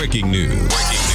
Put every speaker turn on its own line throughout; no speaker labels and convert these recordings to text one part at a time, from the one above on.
Breaking news.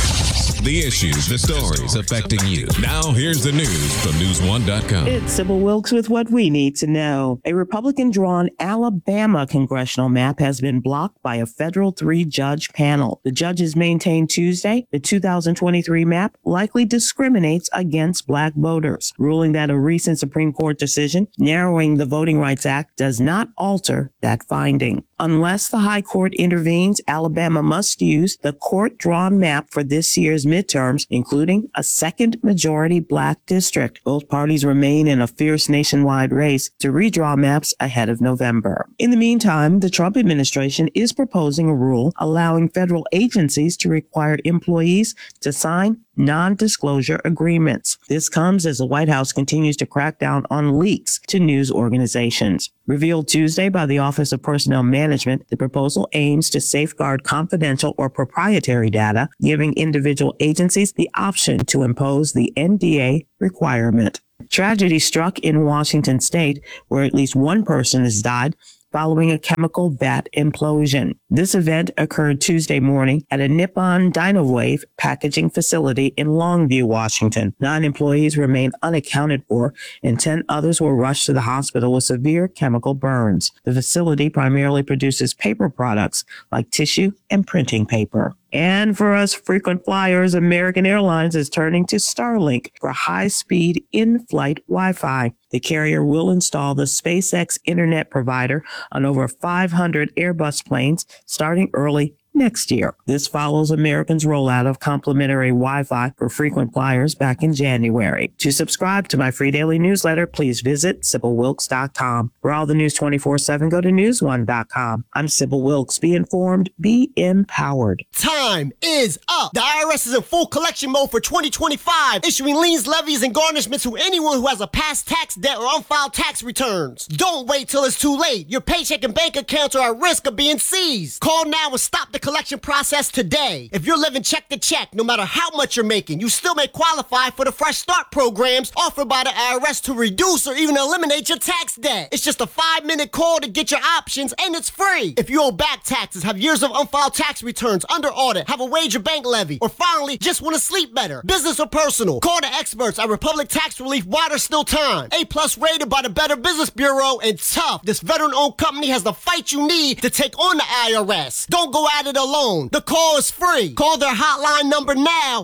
The issues, the stories affecting you. Now, here's the news from News1.com.
It's Sybil Wilkes with what we need to know. A Republican-drawn Alabama congressional map has been blocked by a federal 3-judge panel. The judges maintained Tuesday the 2023 map likely discriminates against black voters, ruling that a recent Supreme Court decision narrowing the Voting Rights Act does not alter that finding. Unless the High Court intervenes, Alabama must use the court-drawn map for this year's midterms, including a second majority black district. Both parties remain in a fierce nationwide race to redraw maps ahead of November. In the meantime, the Trump administration is proposing a rule allowing federal agencies to require employees to sign non-disclosure agreements. This comes as the White House continues to crack down on leaks to news organizations. Revealed Tuesday by the Office of Personnel Management, the proposal aims to safeguard confidential or proprietary data, giving individual agencies the option to impose the NDA requirement. Tragedy struck in Washington state, where at least one person has died following a chemical vat implosion. This event occurred Tuesday morning at a Nippon Dynawave packaging facility in Longview, Washington. 9 employees remain unaccounted for, and 10 others were rushed to the hospital with severe chemical burns. The facility primarily produces paper products like tissue and printing paper. And for us frequent flyers, American Airlines is turning to Starlink for high-speed in-flight Wi-Fi. The carrier will install the SpaceX internet provider on over 500 Airbus planes starting early next year. This follows Americans' rollout of complimentary Wi-Fi for frequent flyers back in January. To subscribe to my free daily newsletter, please visit SybilWilkes.com. For all the news 24/7, go to News1.com. I'm Sybil Wilkes. Be informed, be empowered.
Time is up. The IRS is in full collection mode for 2025, issuing liens, levies, and garnishments to anyone who has a past tax debt or unfiled tax returns. Don't wait till it's too late. Your paycheck and bank accounts are at risk of being seized. Call now and stop the collection process today. If you're living check to check, no matter how much you're making, you still may qualify for the Fresh Start programs offered by the IRS to reduce or even eliminate your tax debt. It's just a 5-minute call to get your options, and it's free. If you owe back taxes, have years of unfiled tax returns, under audit, have a wage or bank levy, or finally just want to sleep better, business or personal, call the experts at Republic Tax Relief while there's still time. A+ rated by the Better Business Bureau, and tough. This veteran-owned company has the fight you need to take on the IRS. Don't go at it alone. The call is free. Call their hotline number now,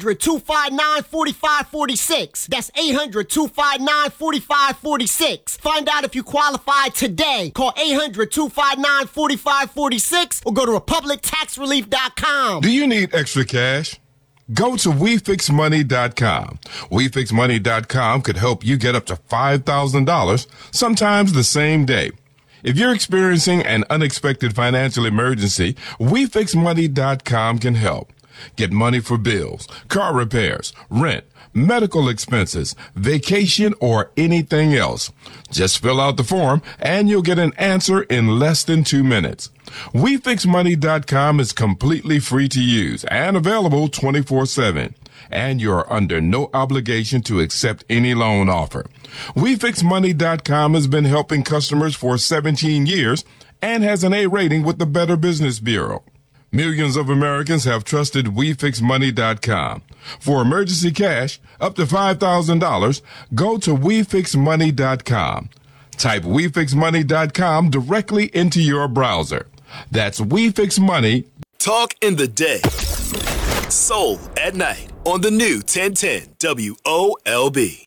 800-259-4546. That's 800-259-4546. Find out if you qualify today. Call 800-259-4546 or go to republictaxrelief.com.
Do you need extra cash? Go to WeFixMoney.com. WeFixMoney.com could help you get up to $5,000, sometimes the same day. If you're experiencing an unexpected financial emergency, WeFixMoney.com can help. Get money for bills, car repairs, rent, medical expenses, vacation, or anything else. Just fill out the form and you'll get an answer in less than 2 minutes. WeFixMoney.com is completely free to use and available 24/7. And you're under no obligation to accept any loan offer. WeFixMoney.com has been helping customers for 17 years and has an A rating with the Better Business Bureau. Millions of Americans have trusted WeFixMoney.com. For emergency cash up to $5,000, go to WeFixMoney.com. Type WeFixMoney.com directly into your browser. That's WeFixMoney.
Talk in the day. Soul at night on the new 1010 WOLB.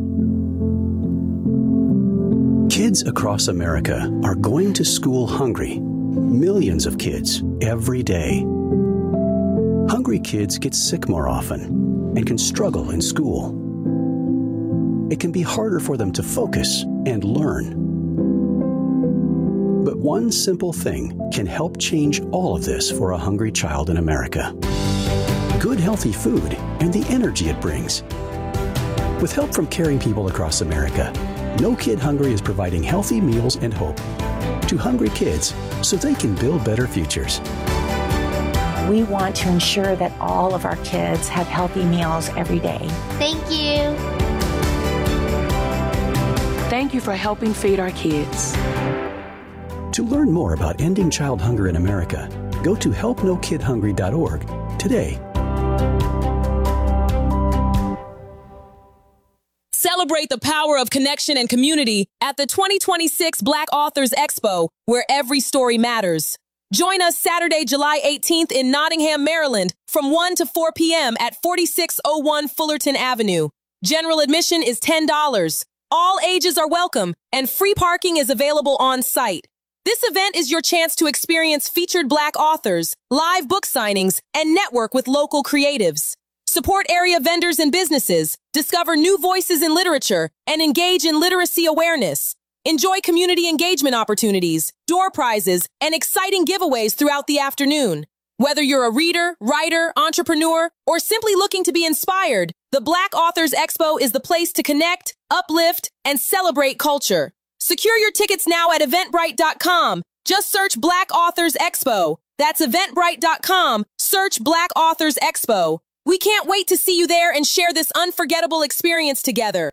Kids across America are going to school hungry. Millions of kids every day. Hungry kids get sick more often and can struggle in school. It can be harder for them to focus and learn. But one simple thing can help change all of this for a hungry child in America. Good, healthy food and the energy it brings. With help from caring people across America, No Kid Hungry is providing healthy meals and hope to hungry kids so they can build better futures.
We want to ensure that all of our kids have healthy meals every day.
Thank you.
Thank you for helping feed our kids.
To learn more about ending child hunger in America, go to helpnokidhungry.org today.
Celebrate the power of connection and community at the 2026 Black Authors Expo, where every story matters. Join us Saturday, July 18th in Nottingham, Maryland, from 1 to 4 p.m. at 4601 Fullerton Avenue. General admission is $10. All ages are welcome, and free parking is available on site. This event is your chance to experience featured Black authors, live book signings, and network with local creatives. Support area vendors and businesses, discover new voices in literature, and engage in literacy awareness. Enjoy community engagement opportunities, door prizes, and exciting giveaways throughout the afternoon. Whether you're a reader, writer, entrepreneur, or simply looking to be inspired, the Black Authors Expo is the place to connect, uplift, and celebrate culture. Secure your tickets now at Eventbrite.com. Just search Black Authors Expo. That's Eventbrite.com. Search Black Authors Expo. We can't wait to see you there and share this unforgettable experience together.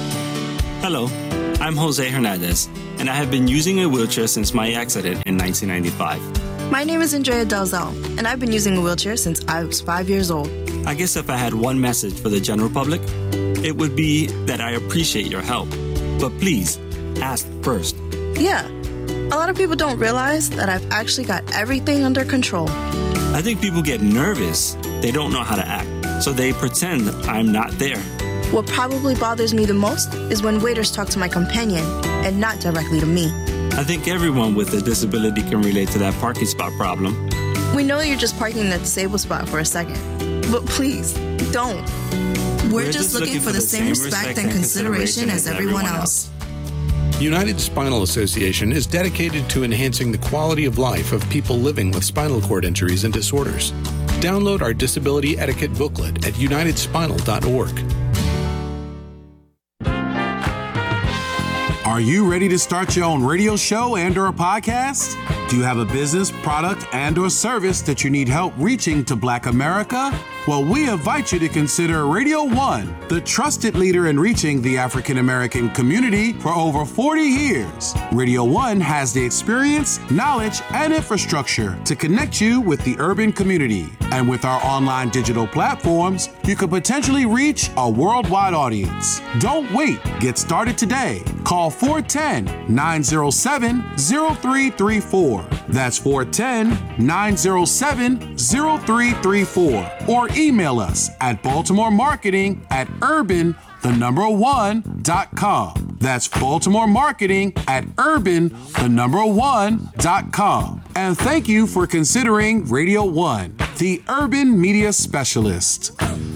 Hello, I'm Jose Hernandez, and I have been using a wheelchair since my accident in 1995.
My name is Andrea Dalzell, and I've been using a wheelchair since I was 5 years old.
I guess if I had one message for the general public, it would be that I appreciate your help. But please, ask first.
Yeah, a lot of people don't realize that I've actually got everything under control.
I think people get nervous. They don't know how to act, so they pretend I'm not there.
What probably bothers me the most is when waiters talk to my companion and not directly to me.
I think everyone with a disability can relate to that parking spot problem.
We know you're just parking in that disabled spot for a second, but please, don't. We're just looking for the same respect and consideration as everyone else.
United Spinal Association is dedicated to enhancing the quality of life of people living with spinal cord injuries and disorders. Download our disability etiquette booklet at unitedspinal.org.
Are you ready to start your own radio show and/or a podcast? Do you have a business, product, and/or service that you need help reaching to Black America? Well, we invite you to consider Radio One, the trusted leader in reaching the African American community for over 40 years. Radio One has the experience, knowledge, and infrastructure to connect you with the urban community. And with our online digital platforms, you could potentially reach a worldwide audience. Don't wait. Get started today. Call 410-907-0334. That's 410-907-0334. Or email us at baltimoremarketing@urban1.com. That's baltimoremarketing@urban1.com. And thank you for considering Radio One, the urban media specialist.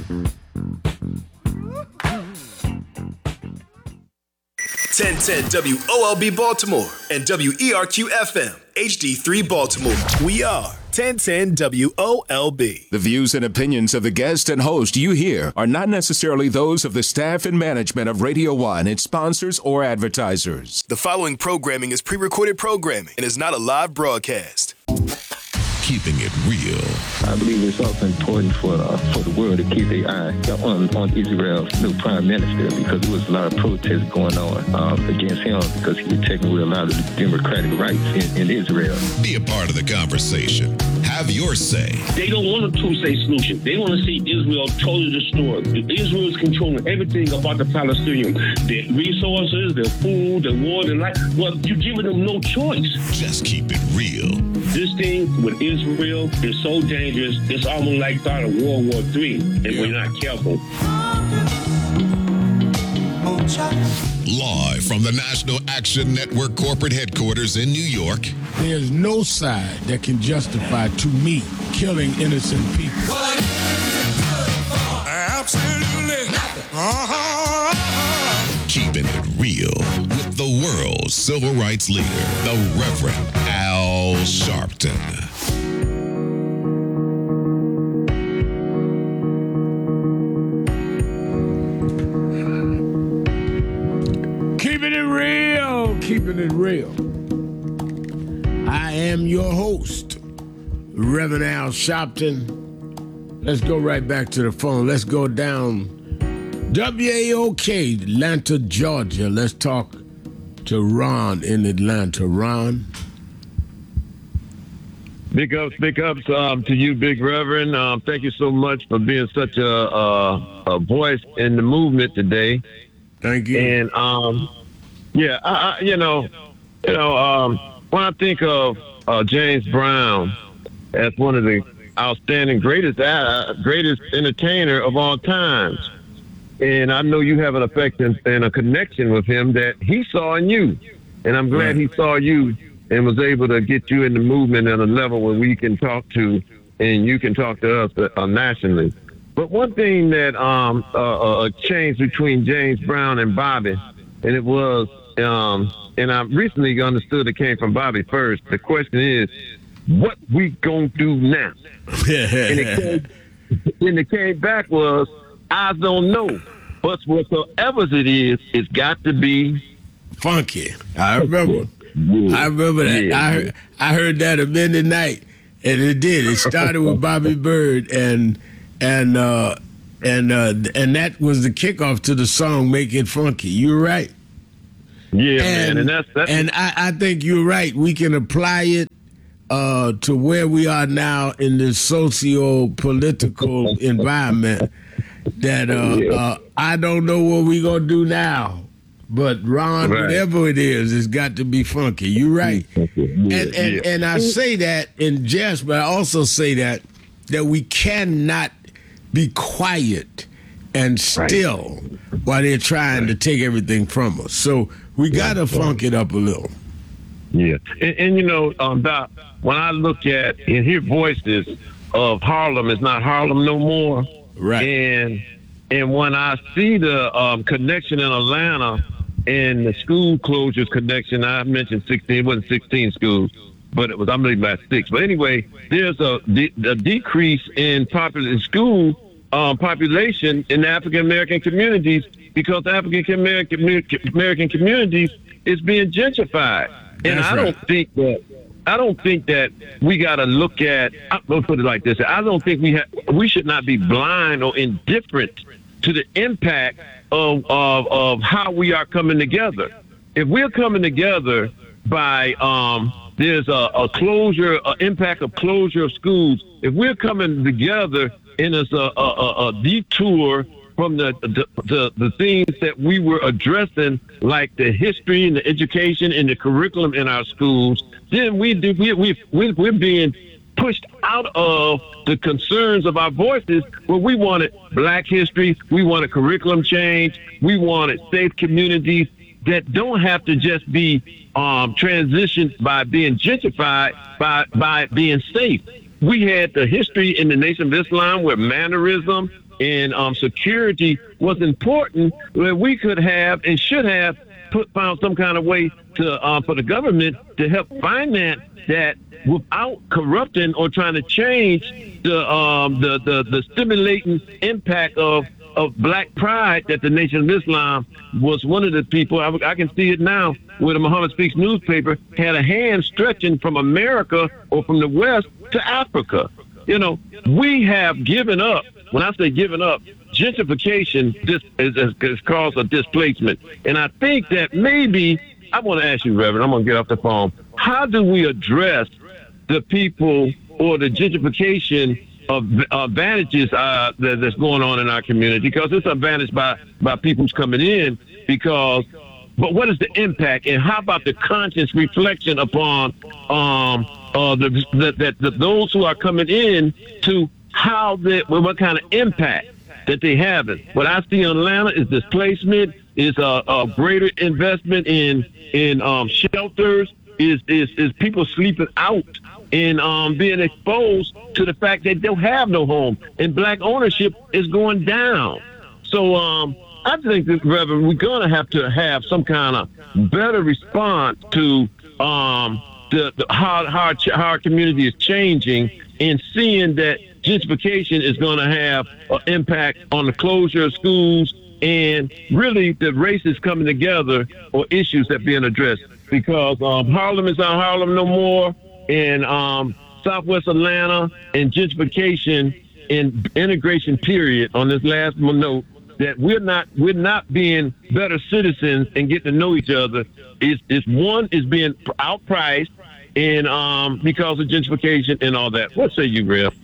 1010 WOLB Baltimore and WERQ FM HD3 Baltimore. We are 1010 WOLB.
The views and opinions of the guest and host you hear are not necessarily those of the staff and management of Radio One, its sponsors, or advertisers.
The following programming is pre-recorded programming and is not a live broadcast.
Keeping it real.
I believe it's also important for the world to keep their eye on Israel's new prime minister, because there was a lot of protests going on against him because he was taking away a lot of the democratic rights in Israel.
Be a part of the conversation. Have your say.
They don't want a two-state solution. They want to see Israel totally destroyed. Israel is controlling everything about the Palestinians. Their resources, their food, their water, their life. Well, you're giving them no choice.
Just keep it real.
This thing with Israel is so dangerous, it's almost like start of World War III if we're not careful.
Live from the National Action Network corporate headquarters in New York.
There's no side that can justify, to me, killing innocent people.
Absolutely nothing. Keeping it real with the world's civil rights leader, the Reverend Al Sharpton.
Keeping it real, keeping it real. I am your host, Reverend Al Sharpton. Let's go right back to the phone. Let's go down WAOK, Atlanta, Georgia. Let's talk to Ron in Atlanta. Ron?
Big ups to you, Big Reverend. Thank you so much for being such a voice in the movement today.
Thank you.
And when I think of James Brown as one of the outstanding greatest entertainer of all times, and I know you have an effect and a connection with him that he saw in you, and I'm glad he saw you and was able to get you in the movement at a level where we can talk to, and you can talk to us nationally. But one thing that changed between James Brown and Bobby, and it was, and I recently understood it came from Bobby first. The question is, what we gonna do now? and it came back was, I don't know, but whatsoever it is, it's got to be
funky. I remember that. Yeah. I heard that at midnight, and it did. It started with Bobby Byrd, and that was the kickoff to the song "Make It Funky." You're right.
Yeah, man, and that's
and I think you're right. We can apply it to where we are now in this socio-political environment. That I don't know what we're gonna do now. But Ron, whatever it is, it's got to be funky. You're right. And I say that in jest, but I also say that we cannot be quiet and still while they're trying to take everything from us. So we got to funk it up a little.
Yeah. And Doc, when I look at and hear voices of Harlem, it's not Harlem no more.
Right.
And when I see the connection in Atlanta, and the school closures connection, I mentioned 16. It wasn't 16 schools, but it was, I'm really about 6. But anyway, there's a decrease in school population in the African American communities because the African American communities is being gentrified. And I don't think that we got to look at. Let's put it like this: I don't think we should not be blind or indifferent to the impact of how we are coming together. If we're coming together by there's a closure, impact of closure of schools. If we're coming together and it's a detour from the things that we were addressing, like the history and the education and the curriculum in our schools, then we're being pushed out of the concerns of our voices where we wanted Black history, we wanted curriculum change, we wanted safe communities that don't have to just be transitioned by being gentrified, by being safe. We had the history in the Nation of Islam where mannerism and security was important, where we could have and should have found some kind of way to for the government to help finance that without corrupting or trying to change the stimulating impact of Black pride that the Nation of Islam was one of the people. I can see it now where the Muhammad Speaks newspaper had a hand stretching from America or from the West to Africa. We have given up. When I say given up, gentrification has caused a displacement. And I think that maybe, I want to ask you, Reverend, I'm going to get off the phone. How do we address the people or the gentrification of advantages that's going on in our community? Because it's advantaged by people who's coming in. But what is the impact, and how about the conscious reflection upon those who are coming in to what kind of impact that they have? What I see in Atlanta is displacement, is a greater investment in shelters, is people sleeping out and being exposed to the fact that they don't have no home, and Black ownership is going down. So I think that, Reverend, we're going to have some kind of better response to how our community is changing, and seeing that gentrification is going to have an impact on the closure of schools and really the races coming together or issues that are being addressed. Because Harlem is not Harlem no more, and Southwest Atlanta and gentrification and integration period on this last note, that we're not being better citizens and getting to know each other. One is being outpriced, and because of gentrification and all that. What say you, Rev?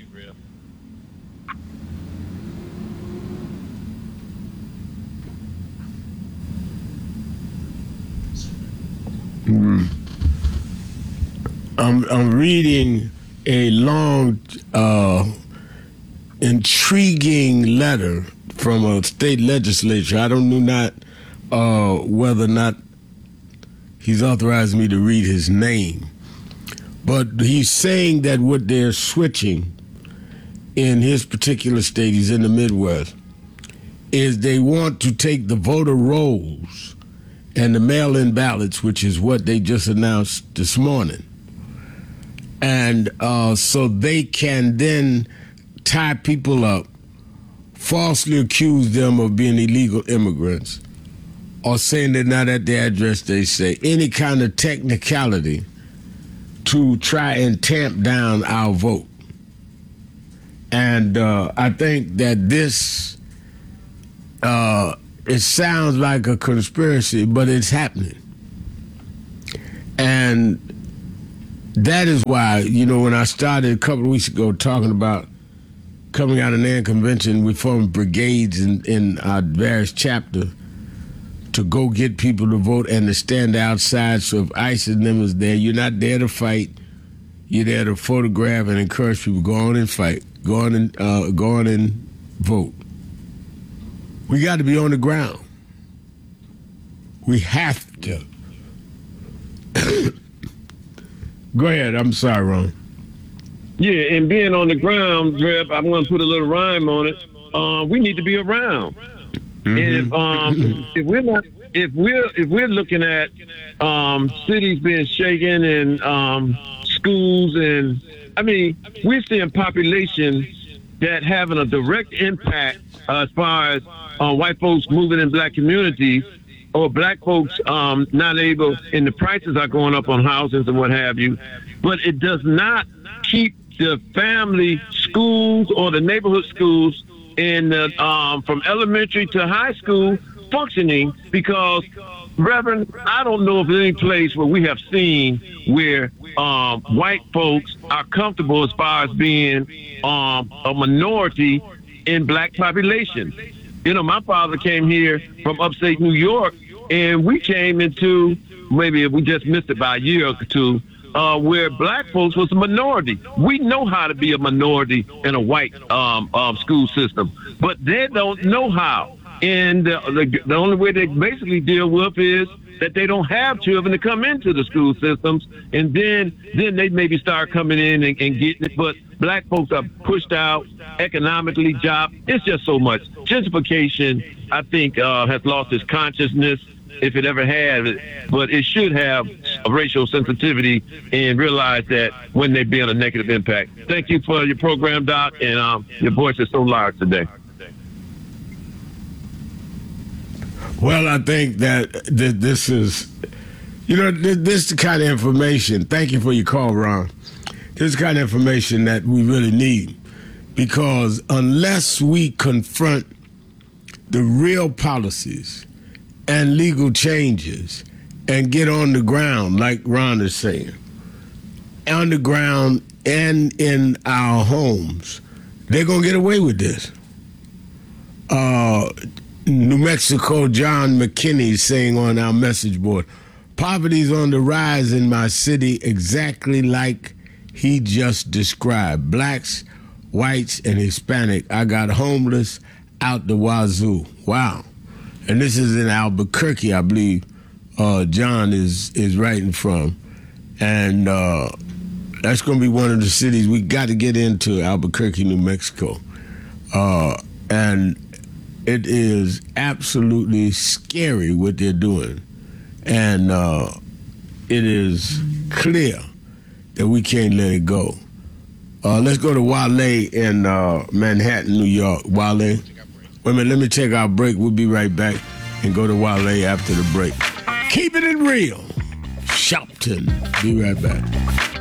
I'm reading a long, intriguing letter from a state legislature. I don't know whether or not he's authorized me to read his name, but he's saying that what they're switching in his particular state, he's in the Midwest, is they want to take the voter rolls and the mail-in ballots, which is what they just announced this morning. And so they can then tie people up, falsely accuse them of being illegal immigrants, or saying they're not at the address they say, any kind of technicality to try and tamp down our vote. And I think that this, it sounds like a conspiracy, but it's happening. And that is why, when I started a couple of weeks ago talking about coming out of NAN convention, we formed brigades in our various chapters to go get people to vote and to stand outside. So if ICE and them is there, you're not there to fight. You're there to photograph and encourage people. Go on and fight. Go on and vote. We got to be on the ground. We have to. Go ahead. I'm sorry, Ron.
Yeah, and being on the ground, Reb, I'm going to put a little rhyme on it. We need to be around. Mm-hmm. And if we're looking at cities being shaken and schools, and we're seeing populations that having a direct impact as far as white folks moving in black communities, or black folks not able, and the prices are going up on houses and what have you. But it does not keep the family schools or the neighborhood schools in from elementary to high school functioning, because, Reverend, I don't know of any place where we have seen where white folks are comfortable as far as being a minority in black population. My father came here from upstate New York, and we came into, maybe we just missed it by a year or two, where black folks was a minority. We know how to be a minority in a white school system, but they don't know how. And the only way they basically deal with is that they don't have children to come into the school systems, and then they maybe start coming in and getting it. But black folks are pushed out economically, job. It's just so much. Gentrification, I think, has lost its consciousness, if it ever had, but it should have a racial sensitivity and realize that when they be on a negative impact. Thank you for your program, Doc, and your voice is so loud today.
Well, I think that this is, this is the kind of information. Thank you for your call, Ron. This is the kind of information that we really need, because unless we confront the real policies and legal changes and get on the ground, like Ron is saying, on the ground and in our homes, they're going to get away with this. New Mexico, John McKinney saying on our message board, poverty's on the rise in my city exactly like he just described. Blacks, whites, and Hispanic. I got homeless out the wazoo. Wow. And this is in Albuquerque, I believe John is writing from. And that's going to be one of the cities we got to get into, Albuquerque, New Mexico. And it is absolutely scary what they're doing. And it is clear that we can't let it go. Let's go to Wale in Manhattan, New York. Wale, wait a minute, let me take our break. We'll be right back and go to Wale after the break. Keeping it real. Shopton. Be right back.